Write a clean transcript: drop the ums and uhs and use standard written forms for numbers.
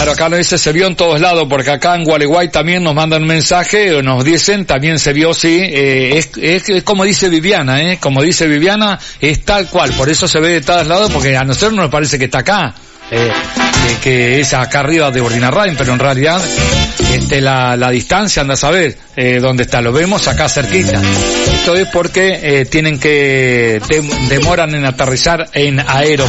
Claro, acá nos dice se vio en todos lados, porque acá en Gualeguay también nos mandan un mensaje, o nos dicen, también se vio, sí, es como dice Viviana, como dice Viviana, es tal cual, por eso se ve de todos lados, porque a nosotros nos parece que está acá, que es acá arriba de Urdinarrain, pero en realidad, la distancia, anda a saber, dónde está, lo vemos acá cerquita. Esto es porque, demoran en aterrizar en aeropuerto.